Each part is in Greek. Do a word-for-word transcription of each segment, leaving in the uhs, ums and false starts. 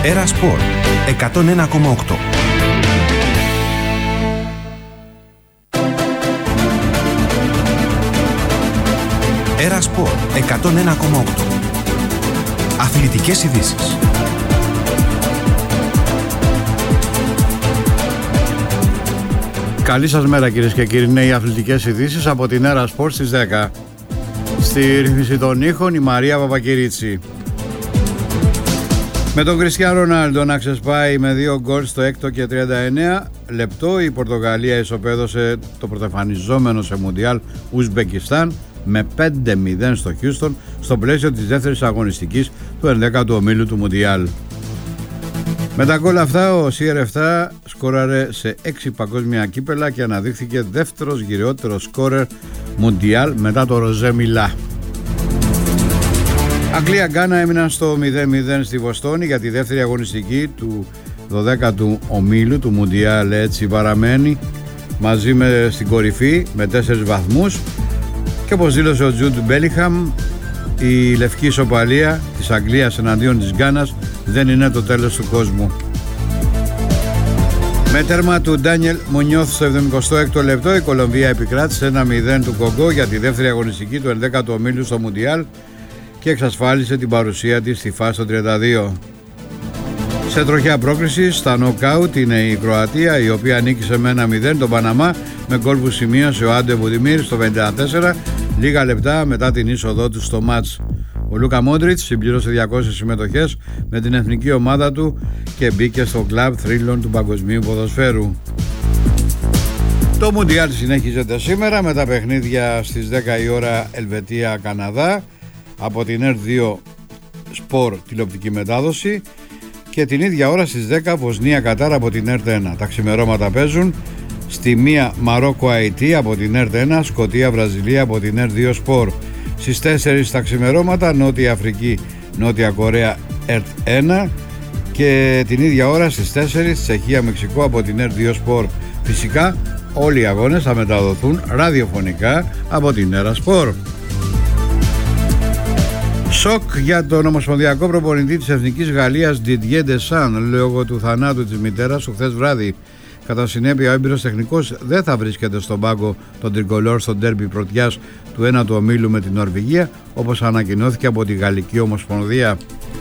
Έρα Σπορ εκατόν ένα κόμμα οκτώ. Έρα Σπορ εκατόν ένα κόμμα οκτώ. Αθλητικές ειδήσεις. Καλή σας μέρα κυρίες και κύριοι, είναι οι αθλητικές ειδήσεις από την Έρα Σπορ στις δέκα. Στη ρύθμιση των ήχων η Μαρία Παπακυρίτσι. Με τον Κριστιάνο Ρονάλντο να ξεσπάει με δύο γκολ στο έκτο και τριάντα εννέα λεπτό, η Πορτογαλία ισοπαίδωσε το πρωτοεμφανιζόμενο σε Μουντιάλ Ουσμπεκιστάν με πέντε μηδέν στο Χιούστον στο πλαίσιο της δεύτερης αγωνιστικής του ενδέκατου ομίλου του Μουντιάλ. Με τα γκολ αυτά ο Σι Αρ επτά σκόραρε σε έξι παγκόσμια κύπελα και αναδείχθηκε δεύτερος γυριότερος σκόρερ Μουντιάλ μετά το Ροζέ Μιλά. Αγγλία Γκάνα έμειναν στο μηδέν μηδέν στη Βοστόνη για τη δεύτερη αγωνιστική του δωδέκατου ομίλου του Μουντιάλ. Έτσι παραμένει μαζί με στην κορυφή με τέσσερις βαθμούς και όπως δήλωσε ο Τζουντ Μπέλιγχαμ, η λευκή ισοπαλία της Αγγλίας εναντίον της Γκάνας δεν είναι το τέλος του κόσμου. Με τέρμα του Ντάνιελ Μουνιώθ στο εβδομηκοστό έκτο λεπτό, η Κολομβία επικράτησε ένα μηδέν του Κογκό για τη δεύτερη αγωνιστική του ενδέκατου ομίλου στο Μουντιάλ και εξασφάλισε την παρουσία της στη φάση των τριάντα δύο. Σε τροχιά πρόκριση στα νοκάουτ είναι η Κροατία, η οποία νίκησε με ένα μηδέν τον Παναμά με γκολ που σημείωσε ο Άντε Βουδιμίρ στο πενήντα τέσσερα, λίγα λεπτά μετά την είσοδό του στο μάτς. Ο Λούκα Μόντριτς συμπλήρωσε διακόσιες συμμετοχές με την εθνική ομάδα του και μπήκε στο κλαμπ θρύλων του παγκοσμίου ποδοσφαίρου. Το Μουντιάλ συνέχιζεται σήμερα με τα παιχνίδια στις δέκα η ώρα Ελβετία-Καναδά από την Ερ δύο Σπορ τηλεοπτική μετάδοση και την ίδια ώρα στις δέκα Βοσνία-Κατάρ από την Ερ ένα. Τα ξημερώματα παίζουν στη μία Μαρόκο-Αϊτή από την Ερ ένα, Σκωτία-Βραζιλία από την Ερ δύο Σπορ. Στις τέσσερις τα ξημερώματα Νότια Αφρική, Νότια Κορέα Ερ ένα και την ίδια ώρα στις τέσσερις Τσεχία-Μεξικό από την Ερ δύο Σπορ. Φυσικά όλοι οι αγώνες θα μεταδοθούν ραδιοφωνικά από την Έρα Σπορ. Σοκ για τον ομοσπονδιακό προπονητή της Εθνικής Γαλλίας Didier Deschamps λόγω του θανάτου της μητέρας του χθες βράδυ. Κατά συνέπεια, ο έμπειρος τεχνικός δεν θα βρίσκεται στον πάγκο των Τρικολόρ στο ντέρμπι πρωτιάς του ένατου ομίλου με την Νορβηγία, όπως ανακοινώθηκε από τη Γαλλική Ομοσπονδία.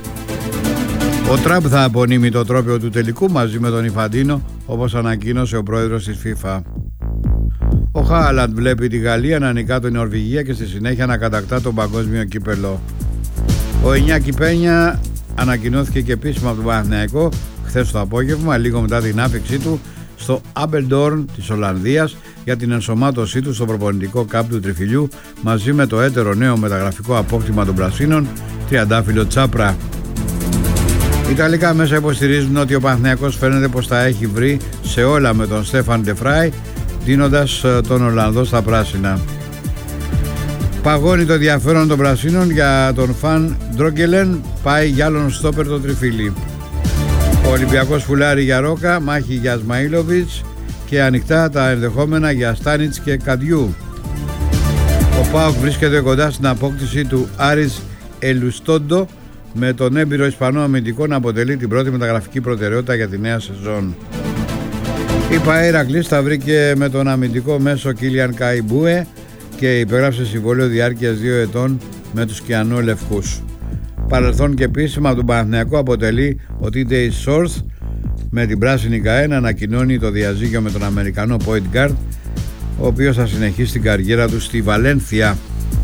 Ο Τραμπ θα απονείμει το τρόπαιο του τελικού μαζί με τον Ιφαντίνο, όπως ανακοίνωσε ο πρόεδρος της FIFA. Ο Χάλαντ βλέπει τη Γαλλία να νικά την Νορβηγία και στη συνέχεια να κατακτά τον παγκόσμιο κύπελο. Ο Ινιάκη Πένια ανακοινώθηκε και επίσημα από τον Παναθηναϊκό χθες το απόγευμα, λίγο μετά την άφηξή του στο Άμπελντορν της Ολλανδίας για την ενσωμάτωσή του στο προπονητικό κάμπ του Τριφυλιού μαζί με το έτερο νέο μεταγραφικό απόκτημα των Πρασίνων, τριαντάφυλλο Τσάπρα. Οι Ιταλικά μέσα υποστηρίζουν ότι ο Παναθηναϊκός φαίνεται πως τα έχει βρει σε όλα με τον Στέφαν Ντεφράι, δίνοντας τον Ολλανδό στα πράσινα. Παγώνει το ενδιαφέρον των Πρασίνων για τον Φαν Ντρόγκελεν, πάει για άλλον στόπερ το Τριφύλι. Ο Ολυμπιακός φουλάρει για Ρόκα, μάχη για Σμαΐλοβιτς και ανοιχτά τα ενδεχόμενα για Στάνιτς και Καντιού. Ο ΠΑΟΚ βρίσκεται κοντά στην απόκτηση του Άρης Ελουστόντο με τον έμπειρο Ισπανό αμυντικό να αποτελεί την πρώτη μεταγραφική προτεραιότητα για τη νέα σεζόν. Η ΠΑΕ Ηρακλής τα βρήκε με τον αμυντικό μέσο Κίλιαν Καϊμπούε και υπέγραψε συμβόλαιο διάρκειας δύο ετών με τους Κιανού Λευκούς. Παρελθόν και επίσημα από τον Παναθηναϊκό αποτελεί ο τι τζέι Source με την πράσινη ΚΑΕ να ανακοινώνει το διαζύγιο με τον Αμερικανό point guard, ο οποίος θα συνεχίσει την καριέρα του στη Βαλένθια.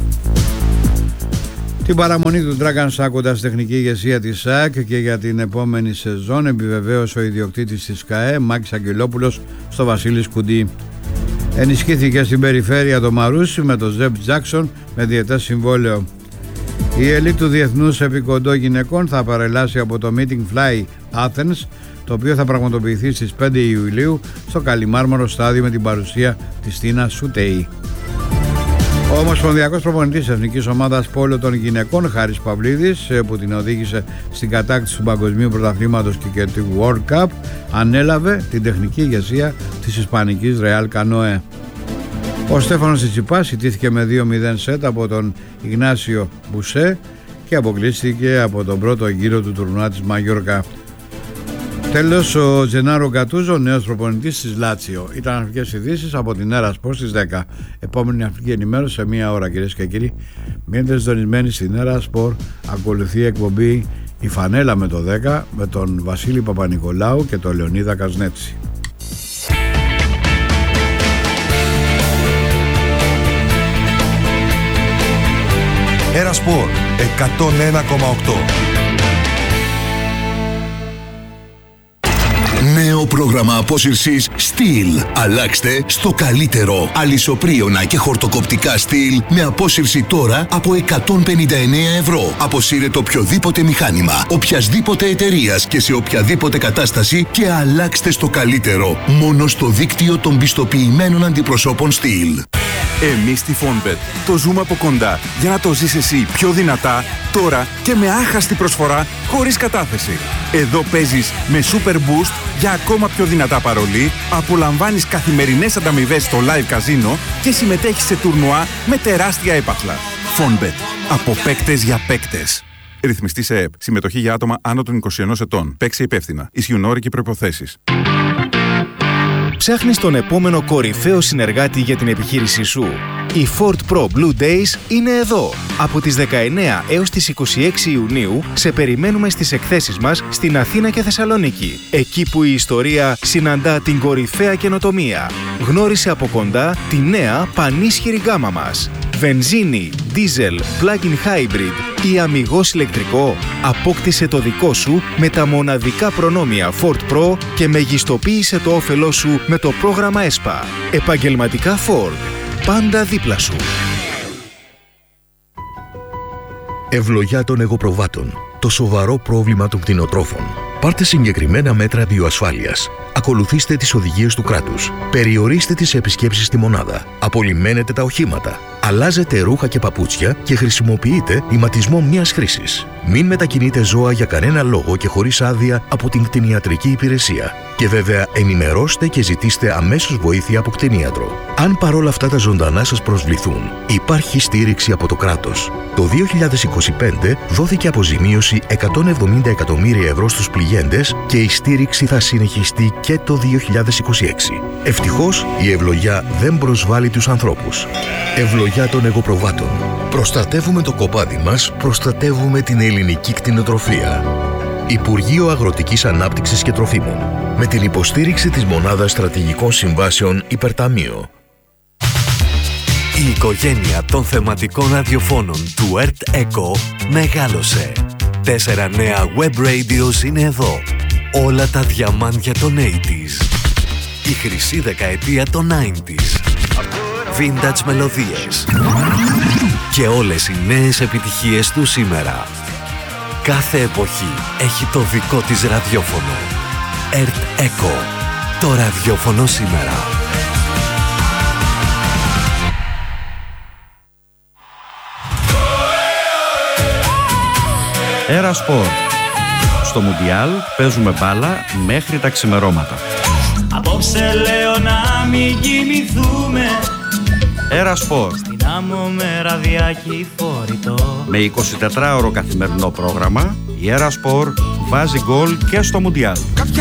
Την παραμονή του Dragan Σάκοντα στη τεχνική ηγεσία της ΣΑΚ και για την επόμενη σεζόν επιβεβαίωσε ο ιδιοκτήτης της ΚΑΕ Μάκης Αγγελόπουλος στο Βασίλης Κουντή. Ενισχύθηκε στην περιφέρεια το Μαρούσι με τον Ζεμπ Τζάκσον με διετές συμβόλαιο. Η ελίτ του διεθνούς επικοντό γυναικών θα παρελάσει από το Meeting Fly Athens, το οποίο θα πραγματοποιηθεί στις πέντε Ιουλίου στο Καλιμάρμαρο στάδιο με την παρουσία της Τίνα Σούτεϊ. Ο ομοσπονδιακός προπονητής εθνικής ομάδας πόλο των γυναικών Χάρης Παυλίδης, που την οδήγησε στην κατάκτηση του παγκοσμίου πρωταθλήματος και του World Cup, ανέλαβε την τεχνική ηγεσία της ισπανικής Real Canoe. Ο Στέφανος Τσιτσιπάς ιτήθηκε με δύο μηδέν σετ από τον Ιγνάσιο Μπουσέ και αποκλείστηκε από τον πρώτο γύρο του τουρνουά της Μαγιόρκα. Τέλος, ο Τζενάρο Γκατούζο, νέος προπονητής της Λάτσιο. Ήταν αθλητικές ειδήσεις από την Έρα Σπορ στις δέκα. Επόμενη αθλητική ενημέρωση σε μία ώρα, κυρίες και κύριοι. Μείνετε συντονισμένοι στην Έρα Σπορ. Ακολουθεί η εκπομπή Η Φανέλα με το δέκα με τον Βασίλη Παπα-Νικολάου και τον Λεωνίδα Κασνέτση. Έρα Σπορ εκατόν ένα κόμμα οκτώ. Νέο πρόγραμμα απόσυρσης Steel. Αλλάξτε στο καλύτερο. Αλυσοπρίωνα και χορτοκοπτικά Steel με απόσυρση τώρα από εκατόν πενήντα εννέα ευρώ. Αποσύρετε οποιοδήποτε μηχάνημα, οποιασδήποτε εταιρείας και σε οποιαδήποτε κατάσταση και αλλάξτε στο καλύτερο. Μόνο στο δίκτυο των πιστοποιημένων αντιπροσώπων Steel. Εμείς στη Fonbet το ζούμε από κοντά για να το ζεις εσύ πιο δυνατά, τώρα και με άχαστη προσφορά χωρίς κατάθεση. Εδώ παίζεις με Super Boost για ακόμα πιο δυνατά παρολί, απολαμβάνεις καθημερινές ανταμοιβές στο live καζίνο και συμμετέχεις σε τουρνουά με τεράστια έπαθλα. Fonbet. Από παίκτες για παίκτες. Ρυθμιστή σε ΕΕΠ. Συμμετοχή για άτομα άνω των είκοσι ενός ετών. Παίξε υπεύθυνα. Ισχύουν όροι και προϋποθέσεις. Ψάχνεις τον επόμενο κορυφαίο συνεργάτη για την επιχείρησή σου. Οι Ford Pro Blue Days είναι εδώ. Από τις δεκαεννέα έως τις είκοσι έξι Ιουνίου σε περιμένουμε στις εκθέσεις μας στην Αθήνα και Θεσσαλονίκη. Εκεί που η ιστορία συναντά την κορυφαία καινοτομία. Γνώρισε από κοντά τη νέα πανίσχυρη γκάμα μας. Βενζίνη, δίζελ, plug-in hybrid ή αμιγώς ηλεκτρικό. Απόκτησε το δικό σου με τα μοναδικά προνόμια Ford Pro και μεγιστοποίησε το όφελό σου με το πρόγραμμα ΕΣΠΑ. Επαγγελματικά Ford. Πάντα δίπλα σου. Ευλογιά των εγωπροβάτων. Το σοβαρό πρόβλημα των κτηνοτρόφων. Πάρτε συγκεκριμένα μέτρα βιοασφάλειας. Ακολουθήστε τις οδηγίες του κράτους. Περιορίστε τις επισκέψεις στη μονάδα. Απολυμμένετε τα οχήματα. Αλλάζετε ρούχα και παπούτσια και χρησιμοποιείτε ηματισμό μίας χρήσης. Μην μετακινείτε ζώα για κανένα λόγο και χωρίς άδεια από την κτηνιατρική υπηρεσία. Και βέβαια ενημερώστε και ζητήστε αμέσως βοήθεια από κτηνίατρο. Αν παρόλα αυτά τα ζωντανά σας προσβληθούν, υπάρχει στήριξη από το κράτος. Το δύο χιλιάδες είκοσι πέντε δόθηκε αποζημίωση εκατόν εβδομήντα εκατομμύρια ευρώ στους πληγέντες και η στήριξη θα συνεχιστεί και το δύο χιλιάδες είκοσι έξι. Ευτυχώς η ευλογιά δεν προσβάλλει τους ανθρώπους. Ευλογιά των εγωπροβάτων. Προστατεύουμε το κοπάδι μας, προστατεύουμε την ελληνική κτηνοτροφία. Υπουργείο Αγροτικής Ανάπτυξης και Τροφίμων. Με την υποστήριξη της Μονάδας Στρατηγικών Συμβάσεων Υπερταμείο. Η οικογένεια των θεματικών ραδιοφώνων του ΕΡΤ ΕΚΟ μεγάλωσε. Τέσσερα νέα web radios είναι εδώ. Όλα τα διαμάντια των ογδόντα. Η χρυσή δεκαετία των ενενήντα. Vintage μελωδίες. Και όλες οι νέες επιτυχίες του σήμερα. Κάθε εποχή έχει το δικό της ραδιόφωνο. ΕΡΤ ΕΚΟ. Το ραδιόφωνο σήμερα. Έρα Σπορ. Στο Μουντιάλ παίζουμε μπάλα μέχρι τα ξημερώματα. Απόψε λέω να μην κοιμηθούμε. Έρα Σπορ. Στην άμμο με ραδιάκι φορητό. Με εικοσιτετράωρο καθημερινό πρόγραμμα, η Έρα Σπορ βάζει γκολ και στο Μουντιάλ.